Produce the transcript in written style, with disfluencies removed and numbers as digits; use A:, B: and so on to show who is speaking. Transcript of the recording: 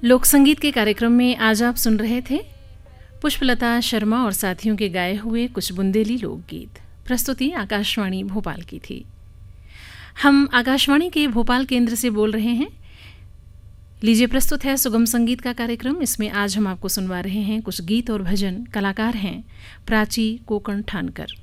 A: लोक संगीत के कार्यक्रम में आज आप सुन रहे थे पुष्पलता शर्मा और साथियों के गाए हुए कुछ बुंदेली लोकगीत। प्रस्तुति आकाशवाणी भोपाल की थी। हम आकाशवाणी के भोपाल केंद्र से बोल रहे हैं। लीजिए, प्रस्तुत है सुगम संगीत का कार्यक्रम। इसमें आज हम आपको सुनवा रहे हैं कुछ गीत और भजन। कलाकार हैं प्राची कोकण ठानकर।